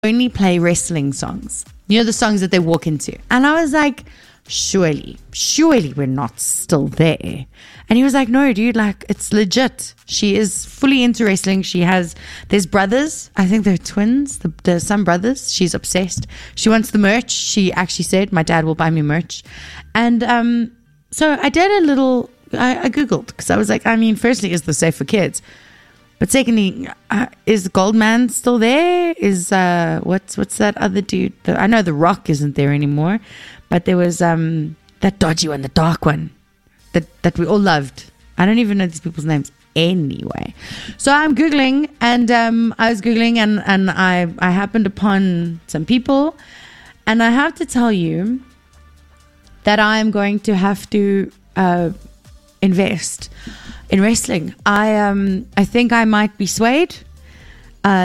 only play wrestling songs. You know, the songs that they walk into. And I was like, surely we're not still there. And he was like, no, dude, like, it's legit. She is fully into wrestling. There's brothers. I think they're twins. There's some brothers. She's obsessed. She wants the merch. She actually said, my dad will buy me merch. And so I did I Googled, because I was like, I mean, firstly, is this safe for kids? But secondly, is Goldman still there? Is what's that other dude? I know The Rock isn't there anymore, but there was that dodgy one, the dark one, that we all loved. I don't even know these people's names anyway. So I'm Googling, and I was Googling, and I happened upon some people, and I have to tell you that I'm going to have to invest in wrestling. I think I might be swayed. I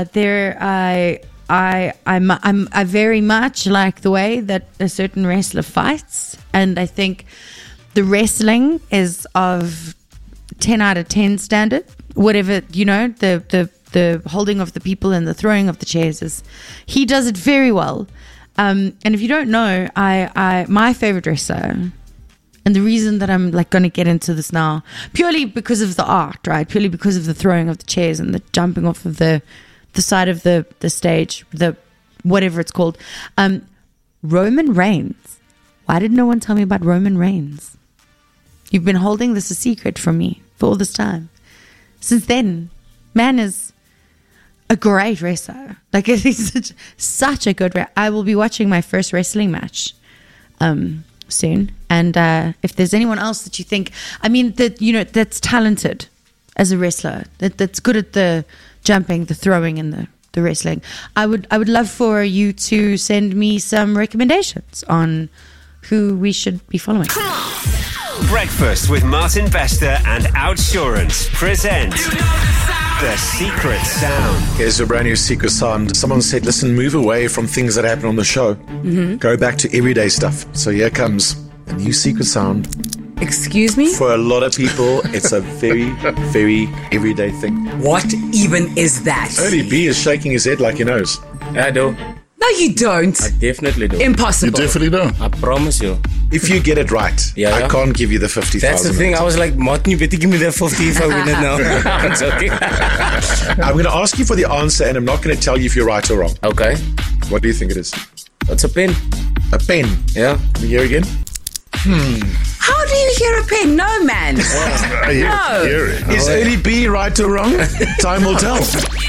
very much like the way that a certain wrestler fights, and I think the wrestling is of 10 out of 10 standard. Whatever, you know, the holding of the people and the throwing of the chairs he does it very well. And if you don't know, my favorite wrestler. And the reason that I'm like going to get into this now, purely because of the art, right? Purely because of the throwing of the chairs and the jumping off of the side of the stage, the whatever it's called. Roman Reigns. Why did no one tell me about Roman Reigns? You've been holding this a secret from me for all this time. Since then, man is a great wrestler. Like, he's such a good wrestler. I will be watching my first wrestling match soon, and if there's anyone else that you think, I mean, that, you know, that's talented as a wrestler, that's good at the jumping, the throwing, and the wrestling, I would love for you to send me some recommendations on who we should be following. Breakfast with Martin Bester and Outsurance present The Secret Sound. Here's a brand new secret sound. Someone said, listen, move away from things that happen on the show. Go back to everyday stuff. So here comes a new secret sound. Excuse me? For a lot of people, it's a very, very everyday thing. What even is that? Early B is shaking his head like he knows. I do. No, you don't. I definitely do. Impossible. You definitely don't. I promise you. If you get it right, I can't give you the 50,000. That's the thing. I was like, Martin, you better give me that 50 if I win it now. I'm joking. I'm going to ask you for the answer, and I'm not going to tell you if you're right or wrong. Okay. What do you think it is? It's a pen. A pen? Yeah. Can you hear again? How do you hear a pen? No, man. No. Is Early B right or wrong? Time will tell.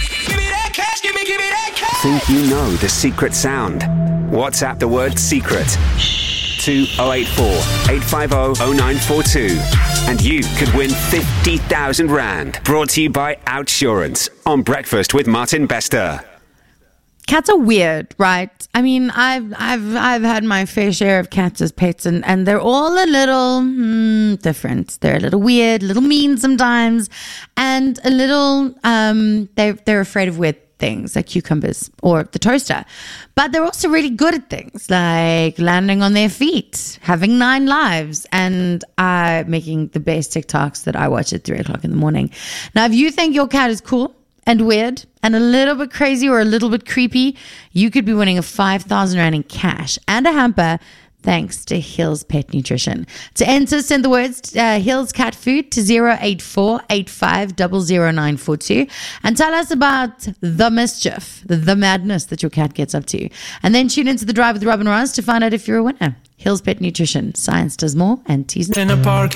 Think you know the secret sound? WhatsApp the word secret to 084 850 0942 and you could win 50,000 Rand. Brought to you by Outsurance on Breakfast with Martin Bester. Cats are weird, right? I mean, I've had my fair share of cats as pets, and they're all a little different. They're a little weird, a little mean sometimes, and a little they're afraid of weird things like cucumbers or the toaster. But they're also really good at things like landing on their feet, having 9 lives, and making the best TikToks that I watch at 3 o'clock in the morning. Now, if you think your cat is cool and weird and a little bit crazy or a little bit creepy, you could be winning a 5,000 Rand in cash and a hamper thanks to Hills Pet Nutrition. To enter, send the words Hills Cat Food to 084 85 00942 and tell us about the mischief, the madness that your cat gets up to. And then tune into The Drive with Robin Ross to find out if you're a winner. Hills Pet Nutrition. Science does more, and T's in a park.